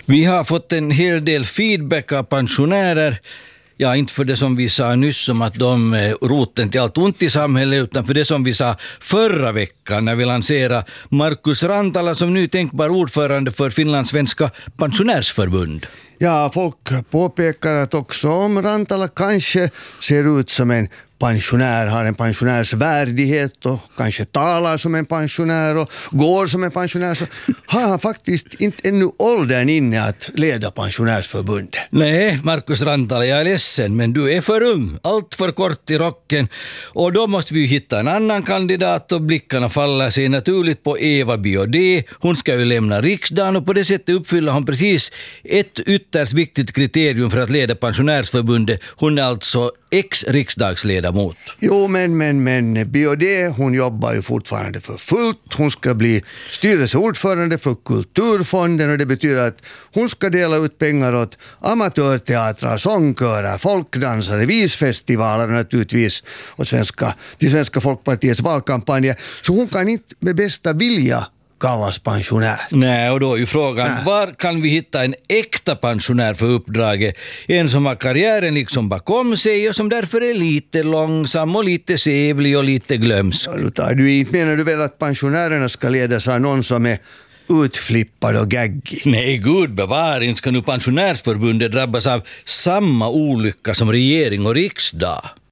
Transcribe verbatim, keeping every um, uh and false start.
Vi har fått en hel del feedback av pensionärer. Ja, inte för det som vi sa nyss om att de är roten till allt ont i samhället, utan för det som vi sa förra veckan när vi lanserade Markus Rantala som nu tänkbar ordförande för Finlandssvenska pensionärsförbund. Ja, folk påpekar att också om Rantala kanske ser ut som en pensionär, har en pensionärsvärdighet och kanske talar som en pensionär och går som en pensionär, så har han faktiskt inte ännu åldern inne att leda pensionärsförbundet. Nej, Markus Rantala, jag är ledsen, men du är för ung, allt för kort i rocken, och då måste vi hitta en annan kandidat, och blickarna faller sig naturligt på Eva Biaudet. Hon ska ju lämna riksdagen, och på det sättet uppfyller hon precis ett ytterst viktigt kriterium för att leda pensionärsförbundet. Hon är alltså ex-riksdagsledamot. Jo, men, men, men Biaudet, hon jobbar ju fortfarande för fullt. Hon ska bli styrelseordförande för Kulturfonden, och det betyder att hon ska dela ut pengar åt amatörteatrar, sångkörer, folkdansare, visfestivaler och naturligtvis åt svenska, till Svenska Folkpartiets valkampanjer. Så hon kan inte med bästa vilja kallas pensionär. Nej, och då är ju frågan, Nej. var kan vi hitta en äkta pensionär för uppdraget? En som har karriären liksom bakom sig och som därför är lite långsam och lite sevlig och lite glömsk. Ja, tar du inte, menar du väl att pensionärerna ska ledas av någon som är utflippad och gaggig? Nej, gud bevaring, ska nu pensionärsförbundet drabbas av samma olycka som regering och riksdag.